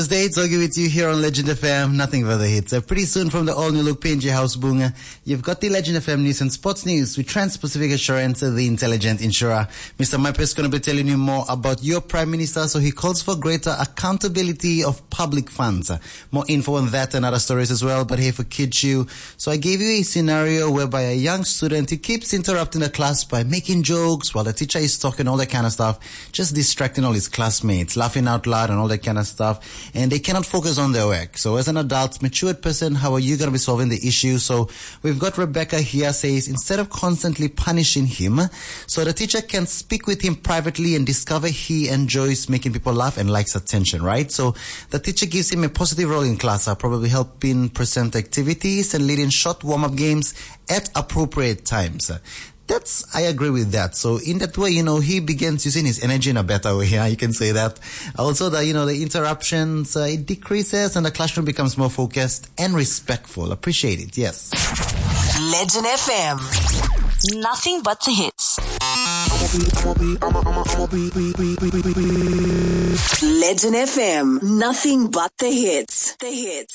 Thursday, it's Ogie with you here on Legend FM. Nothing but the hits. Pretty soon from the all-new look PNG House Bunga, you've got the Legend FM news and sports news with Trans-Pacific Assurance, the intelligent insurer. Mr. Maipe is going to be telling you more about your Prime Minister, so he calls for greater accountability of public funds. More info on that and other stories as well, but here for Kids You. So I gave you a scenario whereby a young student, he keeps interrupting the class by making jokes while the teacher is talking, all that kind of stuff, just distracting all his classmates, laughing out loud and all that kind of stuff. And they cannot focus on their work. So as an adult, matured person, how are you going to be solving the issue? So we've got Rebecca here says, instead of constantly punishing him, so the teacher can speak with him privately and discover he enjoys making people laugh and likes attention, right? So the teacher gives him a positive role in class, probably helping present activities and leading short warm-up games at appropriate times. I agree with that. So in that way, he begins using his energy in a better way. Yeah, you can say that. Also, the interruptions, it decreases and the classroom becomes more focused and respectful. Appreciate it. Yes. Legend FM. Nothing but the hits. Legend FM. Nothing but the hits. The hits.